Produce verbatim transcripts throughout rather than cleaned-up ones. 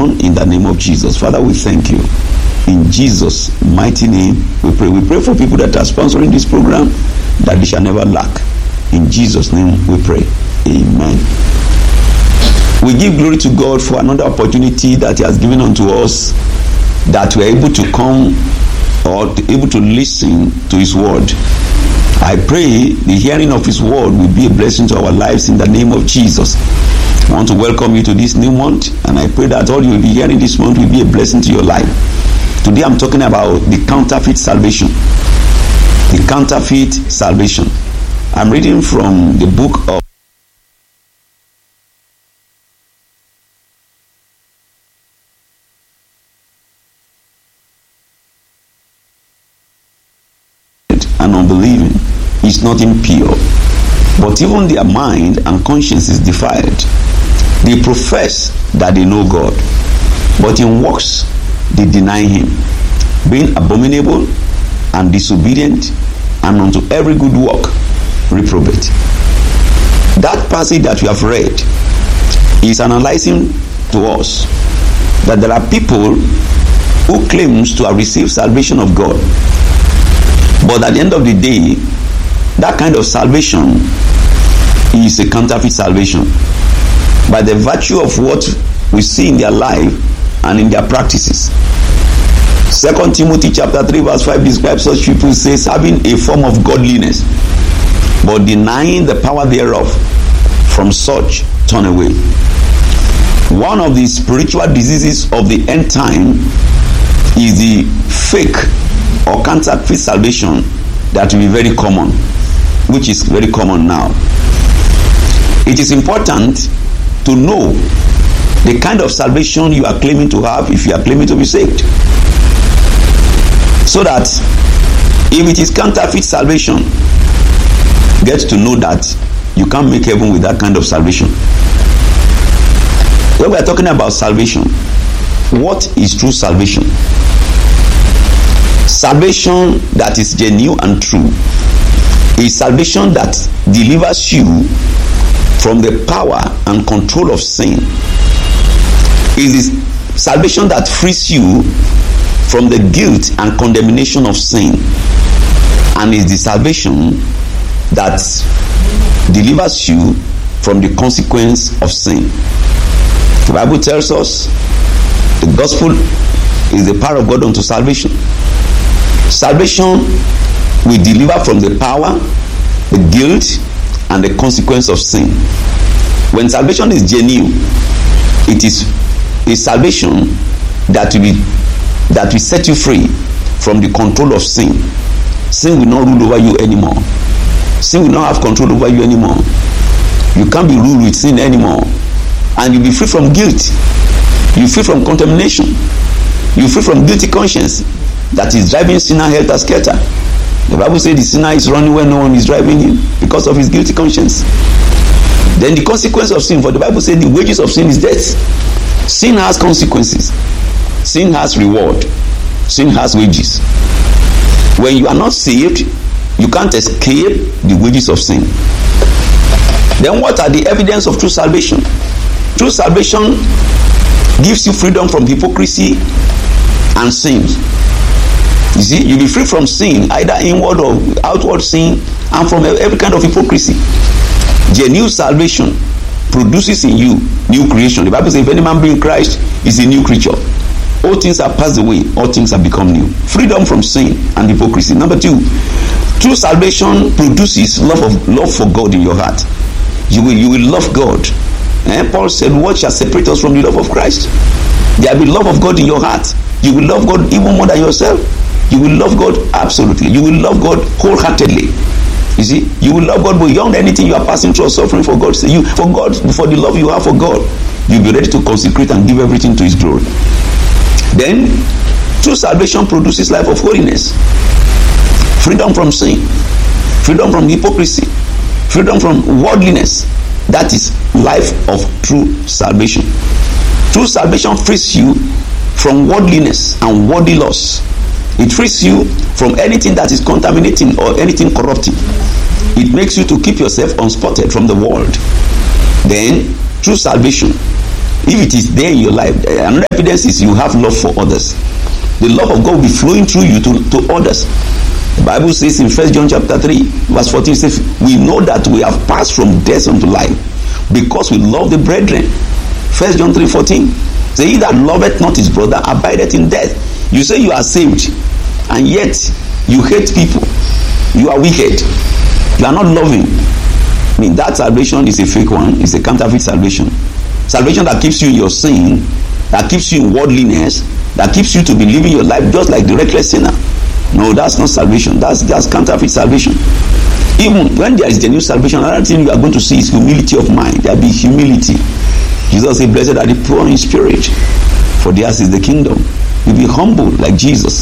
done in the name of Jesus. Father, we thank you. In Jesus' mighty name, we pray. We pray for people that are sponsoring this program, that they shall never lack. In Jesus' name we pray. Amen. We give glory to God for another opportunity that He has given unto us, that we are able to come or to, able to listen to His word. I pray the hearing of His word will be a blessing to our lives in the name of Jesus. I want to welcome you to this new month, and I pray that all you will be hearing this month will be a blessing to your life. Today I'm talking about the counterfeit salvation. The counterfeit salvation. I'm reading from the book of and unbelieving is not impure, but even their mind and conscience is defiled. They profess that they know God, but in works they deny Him, being abominable and disobedient, and unto every good work reprobate. That passage that we have read is analyzing to us that there are people who claims to have received salvation of God, but at the end of the day, that kind of salvation is a counterfeit salvation by the virtue of what we see in their life and in their practices. Second Timothy chapter three verse five describes such people, says, having a form of godliness, but denying the power thereof, from such turn away. One of the spiritual diseases of the end time is the fake or counterfeit salvation that will be very common, which is very common now. It is important to know the kind of salvation you are claiming to have if you are claiming to be saved, so that if it is counterfeit salvation, get to know that you can't make heaven with that kind of salvation. When we are talking about salvation, what is true salvation? Salvation that is genuine and true is salvation that delivers you from the power and control of sin. It is salvation that frees you from the guilt and condemnation of sin, and is the salvation that delivers you from the consequence of sin. The Bible tells us the gospel is the power of God unto salvation. Salvation will deliver from the power, the guilt, and the consequence of sin. When salvation is genuine, it is a salvation that will be, that will set you free from the control of sin. Sin will not rule over you anymore. Sin will not have control over you anymore. You can't be ruled with sin anymore, and you'll be free from guilt. You're free from contamination. You're free from guilty conscience that is driving sinner helter-skelter. The Bible says the sinner is running where no one is driving him because of his guilty conscience. Then the consequence of sin, for the Bible says the wages of sin is death. Sin has consequences. Sin has reward. Sin has wages. When you are not saved, you can't escape the wages of sin. Then what are the evidence of true salvation? True salvation gives you freedom from hypocrisy and sin. You see, you'll be free from sin, either inward or outward sin, and from every kind of hypocrisy. Genuine salvation produces in you new creation. The Bible says, if any man be in Christ, is a new creature. All things are passed away, all things have become new. Freedom from sin and hypocrisy. Number two, true salvation produces love of love for God in your heart. You will you will love God. And Paul said, what shall separate us from the love of Christ? There will be love of God in your heart. You will love God even more than yourself. You will love God absolutely. You will love God wholeheartedly. You see, you will love God beyond anything you are passing through or suffering for God. You, for God, for the love you have for God, you'll be ready to consecrate and give everything to His glory. Then, true salvation produces life of holiness, freedom from sin, freedom from hypocrisy, freedom from worldliness. That is life of true salvation. True salvation frees you from worldliness and worldly loss. It frees you from anything that is contaminating or anything corrupting. It makes you to keep yourself unspotted from the world. Then, true salvation If it is there in your life, another evidence is you have love for others. The love of God will be flowing through you to, to others. The Bible says in First John chapter three, verse fourteen, it says, we know that we have passed from death unto life, because we love the brethren. First John three fourteen. Say, he that loveth not his brother abideth in death. You say you are saved, and yet you hate people. You are wicked. You are not loving. I mean, that salvation is a fake one. It's a counterfeit salvation. Salvation that keeps you in your sin, that keeps you in worldliness, that keeps you to be living your life just like the reckless sinner. No, that's not salvation. That's that's counterfeit salvation. Even when there is genuine salvation, another thing you are going to see is humility of mind. There will be humility. Jesus said, blessed are the poor in spirit, for theirs is the kingdom. You'll be humble like Jesus.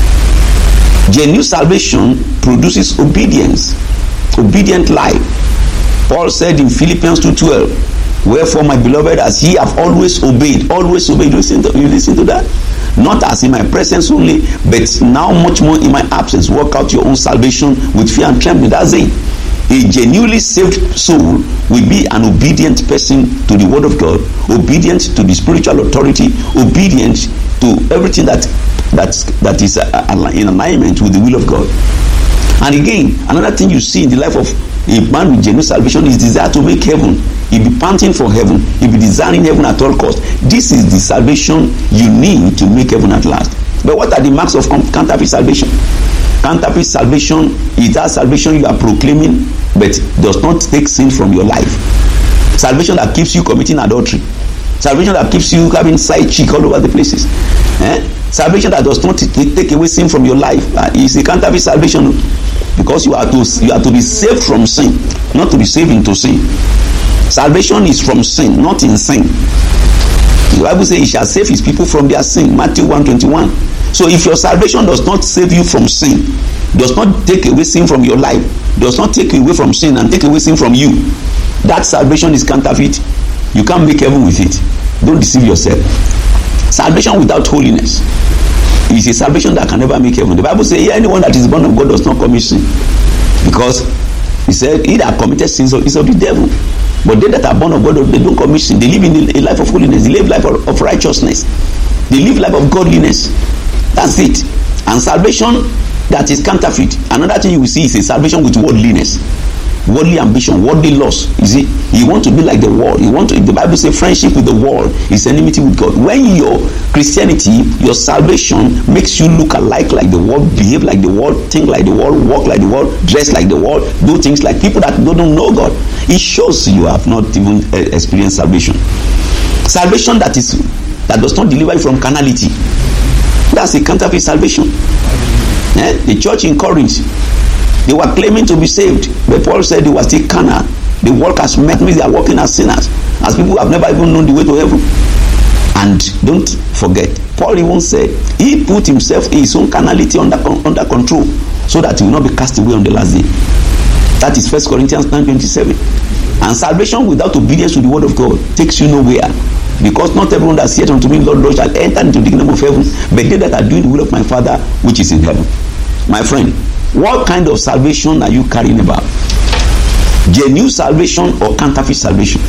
Genuine salvation produces obedience, obedient life. Paul said in Philippians two twelve, wherefore, my beloved, as ye have always obeyed, always obeyed. Listen to, you listen to that? Not as in my presence only, but now much more in my absence. Work out your own salvation with fear and trembling. That's it. A genuinely saved soul will be an obedient person to the word of God, obedient to the spiritual authority, obedient to everything that that's, that is in alignment with the will of God. And again, another thing you see in the life of a man with genuine salvation is desire to make heaven. He'll be panting for heaven. He'll be desiring heaven at all costs. This is the salvation you need to make heaven at last. But what are the marks of counterfeit salvation? Counterfeit salvation is that salvation you are proclaiming, but does not take sin from your life. Salvation that keeps you committing adultery. Salvation that keeps you having side chick all over the places. Eh? Salvation that does not t- take away sin from your life uh, is a counterfeit salvation, because you are to you are to be saved from sin, not to be saved into sin. Salvation is from sin, not in sin. The Bible says he shall save his people from their sin, Matthew one twenty-one. So if your salvation does not save you from sin, does not take away sin from your life, does not take you away from sin and take away sin from you, that salvation is counterfeit. You can't make heaven with it. Don't deceive yourself. Salvation without holiness is a salvation that can never make heaven. The Bible says, anyone that is born of God does not commit sin, because he said, he that committed sin is of the devil. But they that are born of God, they don't commit sin. They live in a life of holiness. They live life of, of righteousness. They live life of godliness. That's it. And salvation that is counterfeit, another thing you will see is a salvation with worldliness, worldly ambition, worldly lust. You see, you want to be like the world. You want to. The Bible says friendship with the world is enmity with God. When your Christianity, your salvation makes you look alike like the world, behave like the world, think like the world, walk like the world, dress like the world, do things like people that don't know God, it shows you have not even experienced salvation. Salvation that is that does not deliver you from carnality. That's a counterfeit salvation. Eh? The church in Corinth, they were claiming to be saved, but Paul said they were still carnal. They walk as men, means they are walking as sinners, as people who have never even known the way to heaven. And don't forget, Paul even said he put himself in his own carnality under, under control, so that he will not be cast away on the last day. That is First Corinthians nine twenty-seven. And salvation without obedience to the word of God takes you nowhere. Because not everyone that saith unto me, Lord, Lord, shall enter into the kingdom of heaven, but they that are doing the will of my Father which is in heaven. My friend, what kind of salvation are you carrying about? Genuine salvation or counterfeit salvation?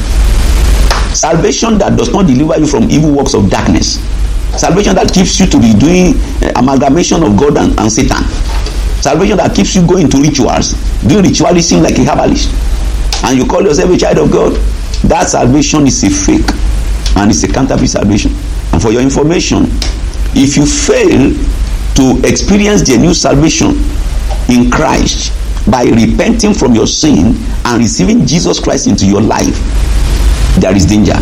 Salvation that does not deliver you from evil works of darkness. Salvation that keeps you to be doing uh, amalgamation of God and, and Satan. Salvation that keeps you going to rituals, doing ritualism like a herbalist, and you call yourself a child of God. That salvation is a fake, and it's a counterfeit salvation. And for your information, if you fail to experience genuine salvation in Christ by repenting from your sin and receiving Jesus Christ into your life, there is danger.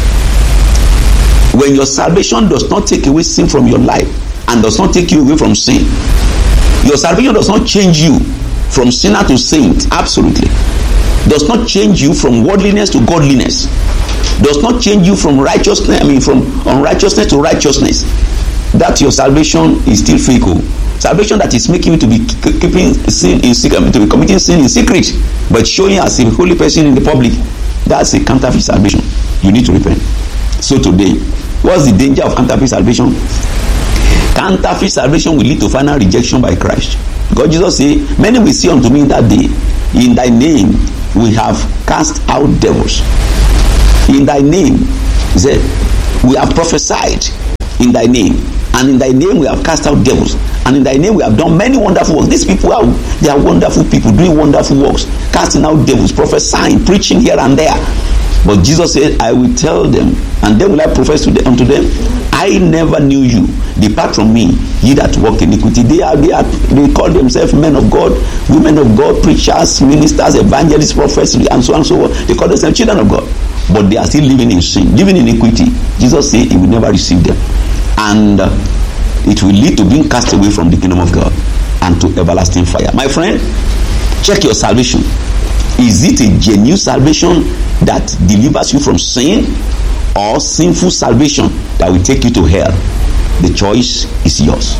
When your salvation does not take away sin from your life and does not take you away from sin, your salvation does not change you from sinner to saint, absolutely. Does not change you from worldliness to godliness. Does not change you from righteousness, I mean from unrighteousness to righteousness. That your salvation is still fake. Salvation that is making you to be keeping sin in secret, to be committing sin in secret, but showing as a holy person in the public. That's a counterfeit salvation. You need to repent. So today, what's the danger of counterfeit salvation? Counterfeit salvation will lead to final rejection by Christ. God, Jesus said, many will say unto me that day, in thy name we have cast out devils. In thy name, he said, We have prophesied in thy name, and in thy name we have cast out devils, and in thy name we have done many wonderful works. These people are they are wonderful people doing wonderful works, casting out devils, prophesying, preaching here and there. But Jesus said, I will tell them, and then will I profess to them, unto them, I never knew you. Depart from me, ye that walk in iniquity. They are, they are, they call themselves men of God, women of God, preachers, ministers, evangelists, prophets, and so on and so on. They call themselves children of God, but they are still living in sin, living in iniquity. Jesus said he will never receive them, and uh, it will lead to being cast away from the kingdom of God and to everlasting fire. My friend, check your salvation. Is it a genuine salvation that delivers you from sin, or sinful salvation that will take you to hell? The choice is yours.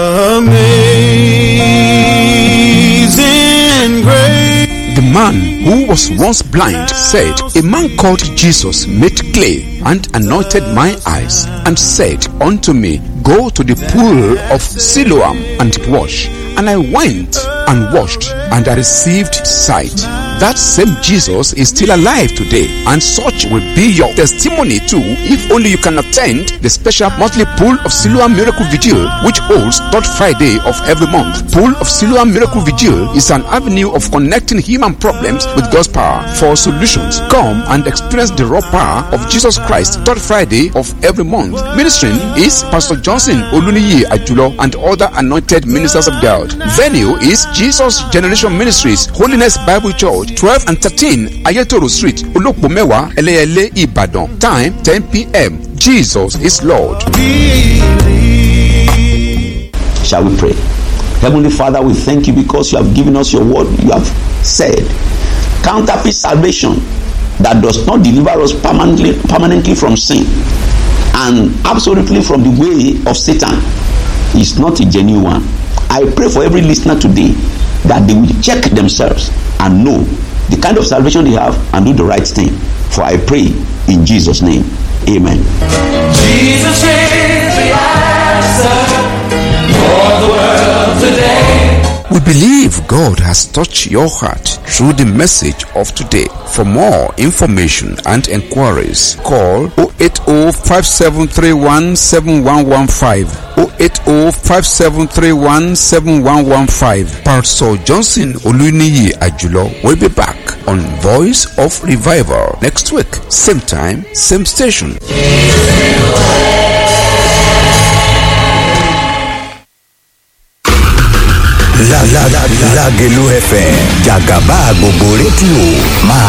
Amazing grace. The man who was once blind said, a man called Jesus made clay and anointed my eyes and said unto me, go to the pool of Siloam and wash. And I went and washed, and I received sight. That same Jesus is still alive today, and such will be your testimony too, if only you can attend the special monthly Pool of Siloam Miracle Vigil, which holds third Friday of every month. Pool of Siloam Miracle Vigil is an avenue of connecting human problems with God's power for solutions. Come and experience the raw power of Jesus Christ third Friday of every month. Ministering is Pastor Johnson Oluniyi Ajulo and other anointed ministers of God. Venue is Jesus Generation Ministries, Holiness Bible Church, twelve and thirteen Ayetoro Street, Olokpomewa, Eleyele, Ibadan. Time ten p.m. Jesus is Lord. Shall we pray? Heavenly Father, we thank you because you have given us your word. You have said, counterfeit salvation that does not deliver us permanently, permanently from sin and absolutely from the way of Satan is not a genuine one. I pray for every listener today that they will check themselves and know the kind of salvation they have and do the right thing. For I pray in Jesus' name. Amen. Jesus is the answer for the world today. We believe God has touched your heart through the message of today. For more information and inquiries, call zero eight zero five seven three one seven one one five, zero eight zero five seven three one seven one one five. Pastor Johnson Oluniyi Ajulo will be back on Voice of Revival next week, same time, same station. La la la Lágelú F M, Jàgàbá gbogbo rédíò máa